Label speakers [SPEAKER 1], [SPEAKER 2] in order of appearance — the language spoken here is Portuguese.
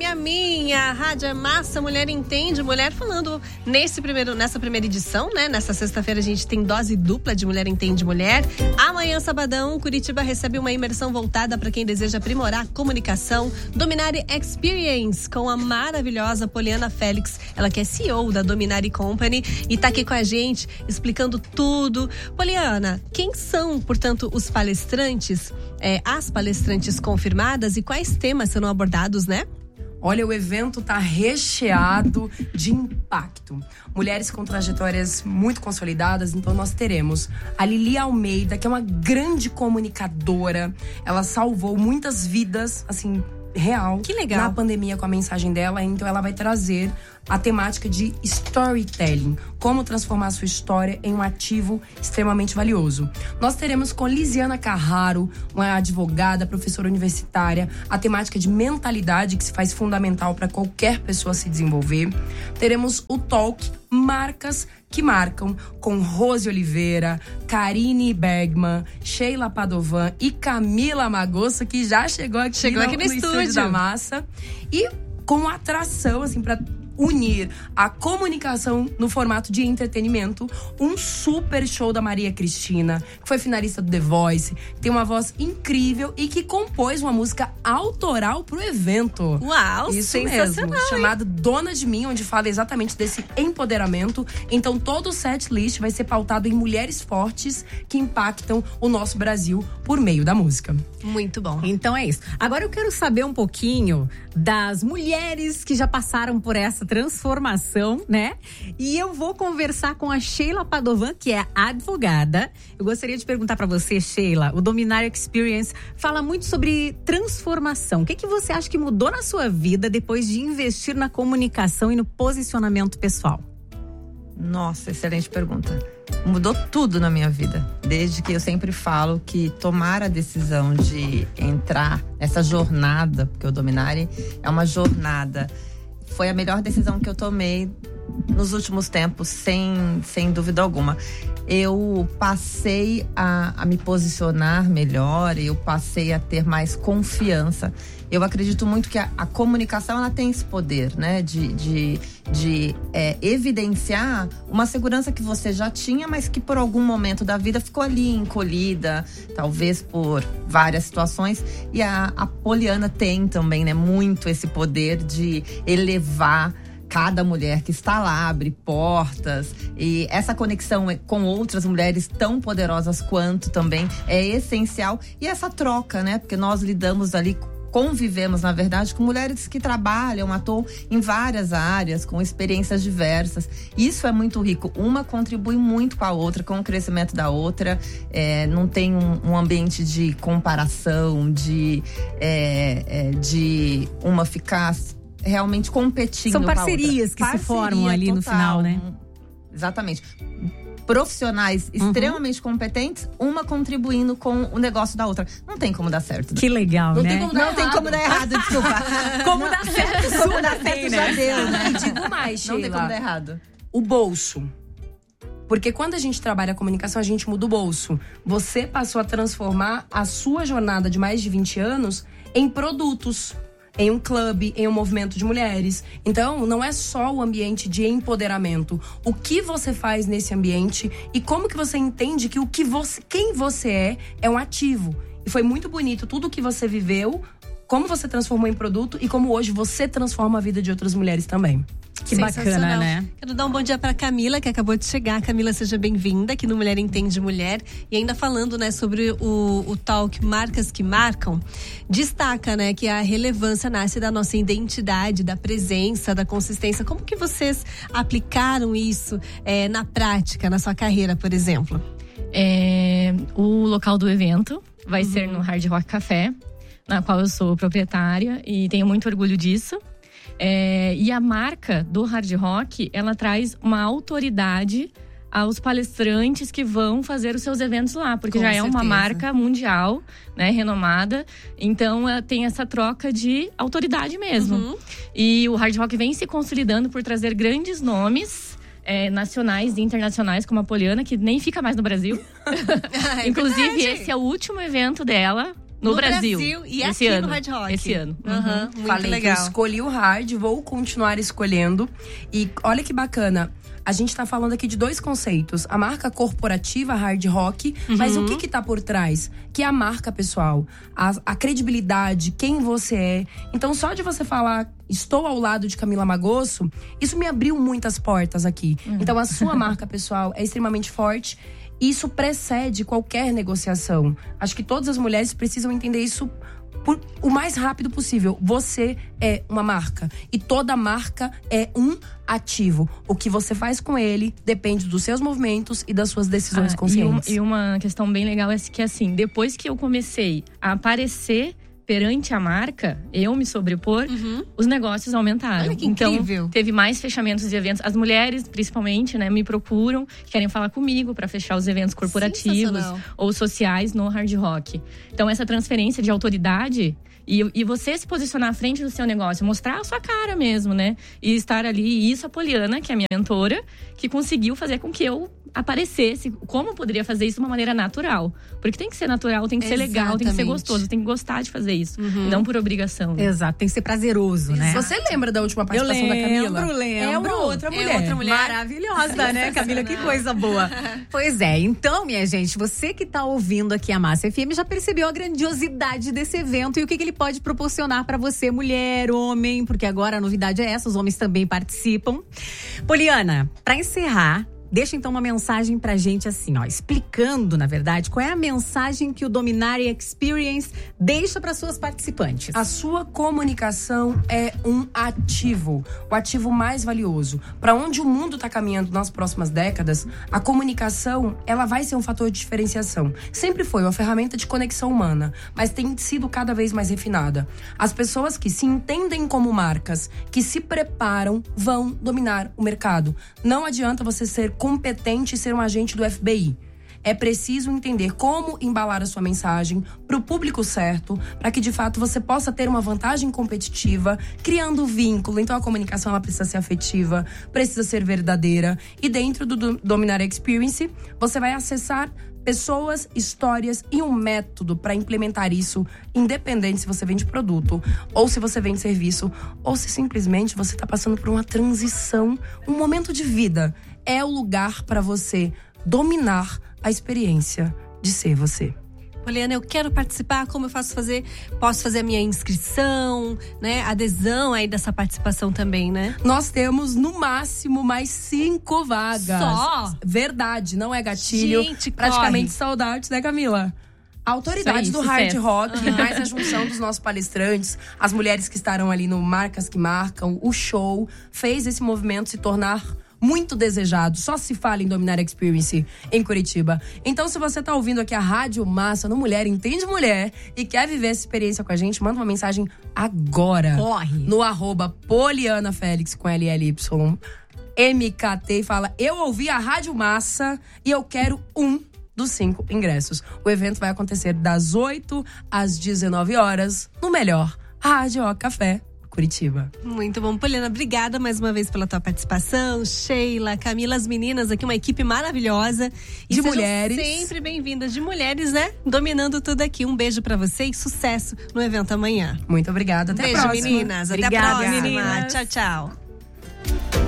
[SPEAKER 1] a minha. Rádio é Massa, Mulher Entende Mulher, falando nessa primeira edição, né? Nessa sexta-feira a gente tem dose dupla de Mulher Entende Mulher. Amanhã, sabadão, Curitiba recebe uma imersão voltada para quem deseja aprimorar a comunicação. Dominari Experience, com a maravilhosa Poliana Félix. Ela que é CEO da Dominari Company e tá aqui com a gente, explicando tudo. Poliana, quem são, portanto, os palestrantes, as palestrantes confirmadas e quais temas serão abordados, né?
[SPEAKER 2] Olha, o evento tá recheado de impacto. Mulheres com trajetórias muito consolidadas, então nós teremos a Lili Almeida, que é uma grande comunicadora. Ela salvou muitas vidas, assim, real.
[SPEAKER 1] Que legal.
[SPEAKER 2] Na pandemia com a mensagem dela, então ela vai trazer a temática de storytelling, como transformar sua história em um ativo extremamente valioso. Nós teremos com Lisiana Carraro, uma advogada, professora universitária, a temática de mentalidade que se faz fundamental para qualquer pessoa se desenvolver. Teremos o talk Marcas que Marcam, com Rose Oliveira, Karine Bergman, Sheila Padovan e Camila Magosso, que já chegou aqui no estúdio da Massa. E com atração, assim, para unir a comunicação no formato de entretenimento, um super show da Maria Cristina, que foi finalista do The Voice, tem uma voz incrível e que compôs uma música autoral pro evento.
[SPEAKER 1] Uau,
[SPEAKER 2] isso
[SPEAKER 1] sensacional,
[SPEAKER 2] mesmo, chamado Dona de Mim, onde fala exatamente desse empoderamento. Então todo o set list vai ser pautado em mulheres fortes que impactam o nosso Brasil por meio da música.
[SPEAKER 1] Muito bom.
[SPEAKER 3] Então é isso. Agora eu quero saber um pouquinho das mulheres que já passaram por essa transformação, né? E eu vou conversar com a Sheila Padovan, que é advogada. Eu gostaria de perguntar para você, Sheila, o Dominari Experience fala muito sobre transformação. O que você acha que mudou na sua vida depois de investir na comunicação e no posicionamento pessoal?
[SPEAKER 4] Nossa, excelente pergunta. Mudou tudo na minha vida. Desde que eu sempre falo que tomar a decisão de entrar nessa jornada, porque o Dominari é uma jornada, foi a melhor decisão que eu tomei nos últimos tempos, sem dúvida alguma. Eu passei a me posicionar melhor, eu passei a ter mais confiança. Eu acredito muito que a comunicação, ela tem esse poder, né? De evidenciar uma segurança que você já tinha, mas que por algum momento da vida ficou ali encolhida, talvez por várias situações. E a Poliana tem também, né? Muito esse poder de elevar cada mulher que está lá, abre portas, e essa conexão com outras mulheres tão poderosas quanto também é essencial. E essa troca, né? Porque nós lidamos ali, convivemos, na verdade, com mulheres que trabalham, atuam em várias áreas, com experiências diversas. Isso é muito rico. Uma contribui muito com a outra, com o crescimento da outra. Não tem um ambiente de comparação, de uma ficar realmente competindo.
[SPEAKER 3] São parcerias que se formam ali total, no final, né?
[SPEAKER 4] Exatamente. Profissionais extremamente competentes, uma contribuindo com o negócio da outra. Não tem como dar certo.
[SPEAKER 3] Que legal,
[SPEAKER 4] não
[SPEAKER 3] né?
[SPEAKER 4] Tem como dar errado, desculpa.
[SPEAKER 3] Como dar certo,
[SPEAKER 4] como dar certo já deu, né?
[SPEAKER 2] E digo mais, Sheila,
[SPEAKER 4] não tem como dar errado.
[SPEAKER 2] O bolso. Porque quando a gente trabalha a comunicação, a gente muda o bolso. Você passou a transformar a sua jornada de mais de 20 anos em produtos, em um clube, em um movimento de mulheres. Então, não é só o ambiente de empoderamento. O que você faz nesse ambiente e como que você entende que quem você é um ativo. E foi muito bonito tudo que você viveu, como você transformou em produto e como hoje você transforma a vida de outras mulheres também.
[SPEAKER 3] Que bacana, né?
[SPEAKER 1] Quero dar um bom dia pra Camila, que acabou de chegar. Camila, seja bem-vinda aqui no Mulher Entende Mulher. E ainda falando, né, sobre o talk Marcas que Marcam, destaca, né, que a relevância nasce da nossa identidade, da presença, da consistência. Como que vocês aplicaram isso na prática, na sua carreira, por exemplo?
[SPEAKER 5] O local do evento vai ser no Hard Rock Café, na qual eu sou proprietária e tenho muito orgulho disso. E a marca do Hard Rock, ela traz uma autoridade aos palestrantes que vão fazer os seus eventos lá, porque
[SPEAKER 1] Com
[SPEAKER 5] já
[SPEAKER 1] certeza.
[SPEAKER 5] É uma marca mundial, né, renomada. Então tem essa troca de autoridade mesmo. E o Hard Rock vem se consolidando por trazer grandes nomes nacionais e internacionais, como a Poliana, que nem fica mais no Brasil. Inclusive,
[SPEAKER 1] verdade.
[SPEAKER 5] Esse é o último evento dela No Brasil.
[SPEAKER 1] E
[SPEAKER 5] esse
[SPEAKER 1] aqui
[SPEAKER 5] ano.
[SPEAKER 1] no Hard Rock.
[SPEAKER 5] Esse ano.
[SPEAKER 1] Aham, muito
[SPEAKER 2] Falei
[SPEAKER 1] legal.
[SPEAKER 2] que eu escolhi o hard, vou continuar escolhendo. E olha que bacana. A gente tá falando aqui de 2 conceitos. A marca corporativa Hard Rock, mas o que tá por trás? Que é a marca pessoal. A credibilidade, quem você é. Então, só de você falar, estou ao lado de Camila Magosso, isso me abriu muitas portas aqui. Então, a sua marca pessoal é extremamente forte. Isso precede qualquer negociação. Acho que todas as mulheres precisam entender isso por o mais rápido possível. Você é uma marca. E toda marca é um ativo. O que você faz com ele depende dos seus movimentos e das suas decisões conscientes.
[SPEAKER 5] E uma questão bem legal é que, assim, depois que eu comecei a aparecer perante a marca, eu me sobrepor, os negócios aumentaram.
[SPEAKER 1] Olha que incrível.
[SPEAKER 5] Então, teve mais fechamentos de eventos. As mulheres, principalmente, né, me procuram, querem falar comigo para fechar os eventos corporativos ou sociais no Hard Rock. Então, essa transferência de autoridade e você se posicionar à frente do seu negócio, mostrar a sua cara mesmo, né? E estar ali. E isso a Poliana, que é a minha mentora, que conseguiu fazer com que eu aparecesse. Como eu poderia fazer isso de uma maneira natural? Porque tem que ser natural, tem que ser legal, tem que ser gostoso, tem que gostar de fazer isso. Não por obrigação. Né?
[SPEAKER 3] Exato, tem que ser prazeroso, né?
[SPEAKER 2] Você lembra da última participação da Camila?
[SPEAKER 3] Lembro.
[SPEAKER 2] É uma outra mulher.
[SPEAKER 3] Maravilhosa, né, Camila? Que coisa boa. Pois é, então, minha gente, você que tá ouvindo aqui a Massa FM já percebeu a grandiosidade desse evento e o que ele pode proporcionar pra você, mulher, homem, porque agora a novidade é essa, os homens também participam. Poliana, pra encerrar, deixa então uma mensagem pra gente assim, ó, explicando, na verdade, qual é a mensagem que o Dominar Experience deixa para suas participantes.
[SPEAKER 2] A sua comunicação é um ativo, o ativo mais valioso. Para onde o mundo está caminhando nas próximas décadas, a comunicação, ela vai ser um fator de diferenciação. Sempre foi uma ferramenta de conexão humana, mas tem sido cada vez mais refinada. As pessoas que se entendem como marcas, que se preparam, vão dominar o mercado. Não adianta você ser competente e ser um agente do FBI. É preciso entender como embalar a sua mensagem para o público certo, para que de fato você possa ter uma vantagem competitiva, criando vínculo. Então a comunicação ela precisa ser afetiva, precisa ser verdadeira. E dentro do Dominar Experience, você vai acessar pessoas, histórias e um método para implementar isso, independente se você vende produto, ou se você vende serviço, ou se simplesmente você está passando por uma transição, um momento de vida. É o lugar para você dominar a experiência de ser você.
[SPEAKER 1] Poliana, eu quero participar, como eu posso fazer a minha inscrição, né? Adesão aí dessa participação também, né?
[SPEAKER 2] Nós temos, no máximo, mais 5 vagas.
[SPEAKER 1] Só?
[SPEAKER 2] Verdade, não é gatilho.
[SPEAKER 1] Gente,
[SPEAKER 2] praticamente sold out, né, Camila? A autoridade do Hard Rock, mais a junção dos nossos palestrantes, as mulheres que estarão ali no Marcas que Marcam, o show, fez esse movimento se tornar muito desejado. Só se fala em Dominar Experience em Curitiba. Então, se você tá ouvindo aqui a Rádio Massa no Mulher Entende Mulher e quer viver essa experiência com a gente, manda uma mensagem agora.
[SPEAKER 3] Corre!
[SPEAKER 2] No @PolianaFélix com LLY MKT e fala: eu ouvi a Rádio Massa e eu quero dos 5 ingressos. O evento vai acontecer das 8 às 19 horas no melhor Rádio Rock Café Curitiba.
[SPEAKER 1] Muito bom. Poliana, obrigada mais uma vez pela tua participação. Sheila, Camila, as meninas aqui, uma equipe maravilhosa. E
[SPEAKER 2] de mulheres.
[SPEAKER 1] Sempre bem-vindas de mulheres, né? Dominando tudo aqui. Um beijo pra você e sucesso no evento amanhã.
[SPEAKER 2] Muito obrigada. Até a
[SPEAKER 1] próxima.
[SPEAKER 2] próxima.
[SPEAKER 1] Meninas.
[SPEAKER 3] Obrigada,
[SPEAKER 1] Até a próxima.
[SPEAKER 3] meninas.
[SPEAKER 1] Tchau, tchau.